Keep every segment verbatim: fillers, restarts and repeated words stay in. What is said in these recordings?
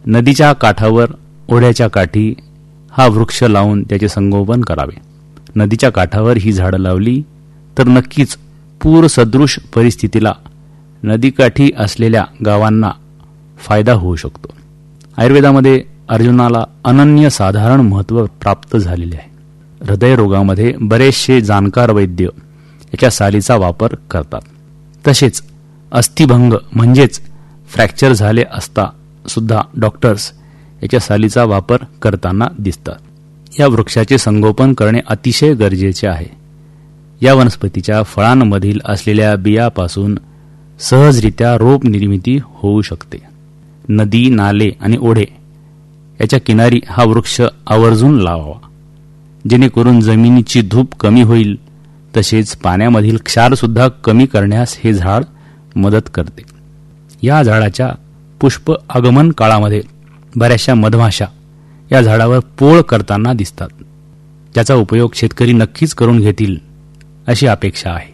नदीच्या काठावर ओढ्याच्या काठी हा वृक्ष लावून त्याचे संगोपन करावे. नदीच्या काठावर ही झाडं लावली तर नक्कीच पूरसदृश परिस्थितीला नदीकाठी असलेल्या गावांना फायदा होऊ शकतो. आयुर्वेदामध्ये अर्जुनाला अनन्यसाधारण महत्त्व प्राप्त झालेले आहे. हृदयरोगामध्ये बरेचसे जाणकार वैद्य याच्या सालीचा वापर करतात. तसेच अस्थिभंग म्हणजेच फ्रॅक्चर झाले असता सुद्धा डॉक्टर्स याच्या सालीचा वापर करताना दिसतात. या वृक्षाचे संगोपन करणे अतिशय गरजेचे आहे. या वनस्पतीच्या फळांमधील असलेल्या बियापासून सहजरित्या रोप निर्मिती होऊ शकते. नदी, नाले आणि ओढे याच्या किनारी हा वृक्ष आवर्जून लावावा, जेणेकरून जमिनीची धूप कमी होईल. तसेच पाण्यामधील क्षार सुद्धा कमी करण्यास हे झाड मदत करते. या झाडाच्या पुष्प आगमन काळामध्ये बऱ्याचशा मधमाशा या झाडावर पोळ करताना दिसतात, ज्याचा उपयोग शेतकरी नक्कीच करून घेतील अशी अपेक्षा आहे.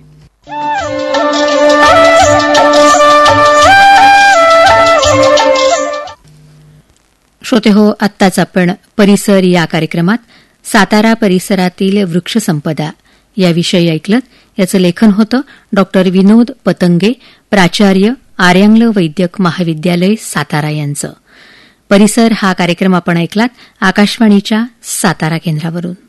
श्रोते हो, आत्ताच आपण परिसर या कार्यक्रमात सातारा परिसरातील वृक्षसंपदा याविषयी ऐकलं. याचं लेखन होतं डॉक्टर विनोद पतंगे, प्राचार्य, आर्यांगल वैद्यक महाविद्यालय, सातारा यांचं. परिसर हा कार्यक्रम आपण ऐकलात आकाशवाणीच्या सातारा केंद्रावरून.